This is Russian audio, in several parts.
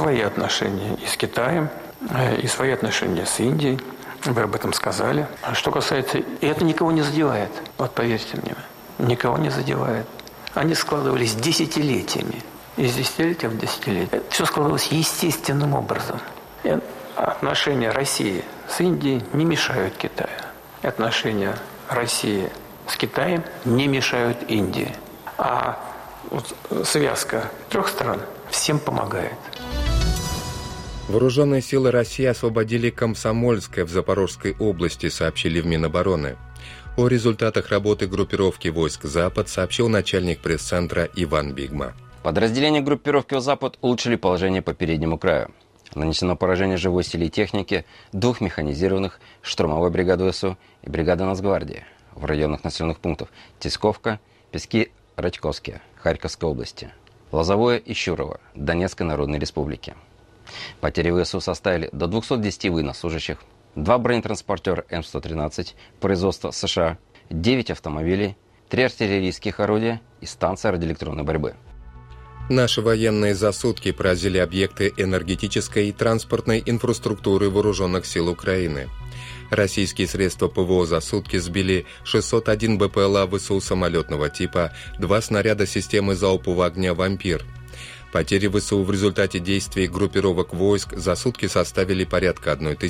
свои отношения и с Китаем, и свои отношения с Индией. Вы об этом сказали. Что касается... И это никого не задевает. Вот поверьте мне. Никого не задевает. Они складывались десятилетиями. Из десятилетия в десятилетие. Это все складывалось естественным образом. И отношения России с Индией не мешают Китаю. И отношения России с Китаем не мешают Индии. А вот связка трех стран всем помогает. Вооруженные силы России освободили Комсомольское в Запорожской области, сообщили в Минобороны. О результатах работы группировки войск «Запад» сообщил начальник пресс-центра Иван Бигма. Подразделения группировки «Запад» улучшили положение по переднему краю. Нанесено поражение живой силе и техники 2 механизированных, штурмовой бригады ВСУ и бригады Нацгвардии в районах населенных пунктов Тисковка, Пески, Радьковские, Харьковской области, Лозовое и Щурово, Донецкой Народной Республики. Потери ВСУ составили до 210 военнослужащих, 2 бронетранспортера М113 производства США, 9 автомобилей, 3 артиллерийских орудия и станция радиоэлектронной борьбы. Наши военные за сутки поразили объекты энергетической и транспортной инфраструктуры вооруженных сил Украины. Российские средства ПВО за сутки сбили 601 БПЛА ВСУ самолетного типа, 2 снаряда системы залпового огня «Вампир». Потери ВСУ в результате действий группировок войск за сутки составили порядка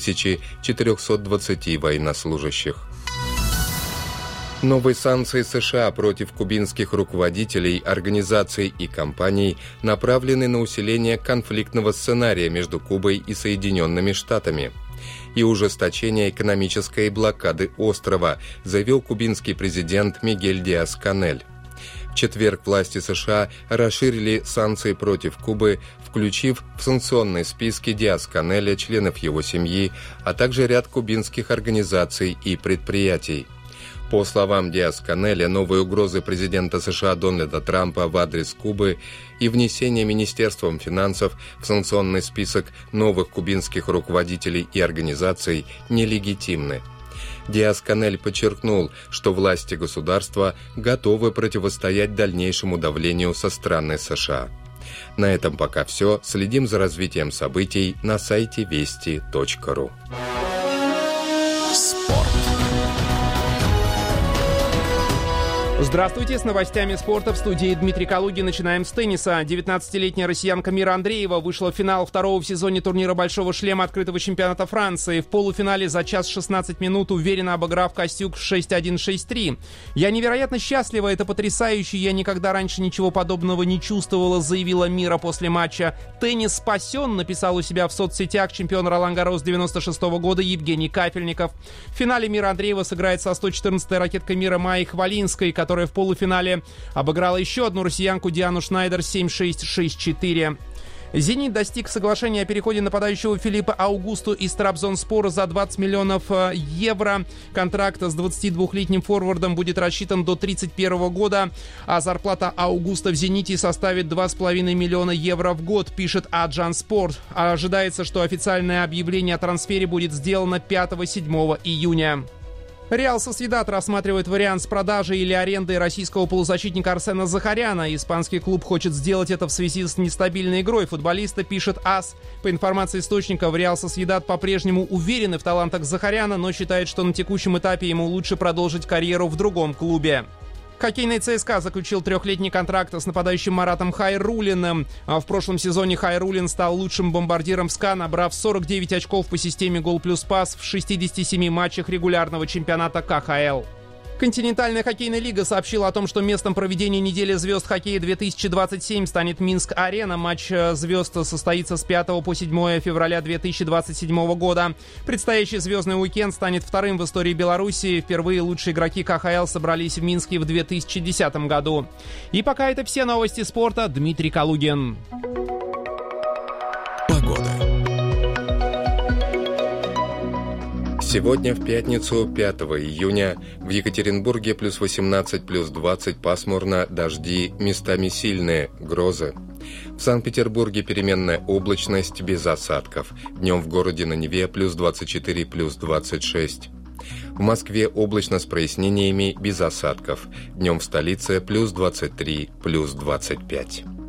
1420 военнослужащих. Новые санкции США против кубинских руководителей, организаций и компаний направлены на усиление конфликтного сценария между Кубой и Соединенными Штатами и ужесточение экономической блокады острова, заявил кубинский президент Мигель Диас-Канель. В четверг власти США расширили санкции против Кубы, включив в санкционные списки Диас-Канеля, членов его семьи, а также ряд кубинских организаций и предприятий. По словам Диас-Канеля, новые угрозы президента США Дональда Трампа в адрес Кубы и внесение Министерством финансов в санкционный список новых кубинских руководителей и организаций нелегитимны. Диас-Канель подчеркнул, что власти государства готовы противостоять дальнейшему давлению со стороны США. На этом пока все. Следим за развитием событий на сайте вести.ру. Спорт. Здравствуйте, с новостями спорта в студии Дмитрий Калугин. Начинаем с тенниса. 19-летняя россиянка Мира Андреева вышла в финал второго в сезоне турнира «Большого шлема» открытого чемпионата Франции. В полуфинале за час 16 минут уверенно обыграв Костюк 6-1, 6-3. «Я невероятно счастлива, это потрясающе, я никогда раньше ничего подобного не чувствовала», заявила Мира после матча. «Теннис спасен», написал у себя в соцсетях чемпион Ролан-Гаррос 96 года Евгений Кафельников. В финале Мира Андреева сыграет со 114-й ракеткой мира Майей Хвалинской, которая в полуфинале обыграла еще одну россиянку Диану Шнайдер 7-6, 6-4. «Зенит» достиг соглашения о переходе нападающего Филиппа Аугусту из Трабзонспора за 20 миллионов евро. Контракт с 22-летним форвардом будет рассчитан до 2031 года, а зарплата Аугуста в «Зените» составит 2,5 миллиона евро в год, пишет Аджан Спорт. Ожидается, что официальное объявление о трансфере будет сделано 5-7 июня. Реал Сосьедад рассматривает вариант с продажей или арендой российского полузащитника Арсена Захаряна. Испанский клуб хочет сделать это в связи с нестабильной игрой футболиста, пишет АС. По информации источника, в Реал Сосьедад по-прежнему уверены в талантах Захаряна, но считает, что на текущем этапе ему лучше продолжить карьеру в другом клубе. Хоккейный ЦСКА заключил 3-летний контракт с нападающим Маратом Хайруллиным. В прошлом сезоне Хайруллин стал лучшим бомбардиром СКА, набрав 49 очков по системе гол плюс пас в 67 матчах регулярного чемпионата КХЛ. Континентальная хоккейная лига сообщила о том, что местом проведения недели звезд хоккея 2027 станет Минск-арена. Матч звезд состоится с 5 по 7 февраля 2027 года. Предстоящий звездный уикенд станет вторым в истории Беларуси. Впервые лучшие игроки КХЛ собрались в Минске в 2010 году. И пока это все новости спорта. Дмитрий Калугин. Погода. Сегодня, в пятницу, 5 июня, в Екатеринбурге плюс 18, плюс 20, пасмурно, дожди, местами сильные, грозы. В Санкт-Петербурге переменная облачность, без осадков. Днем в городе на Неве плюс 24, плюс 26. В Москве облачно с прояснениями, без осадков. Днем в столице плюс 23, плюс 25.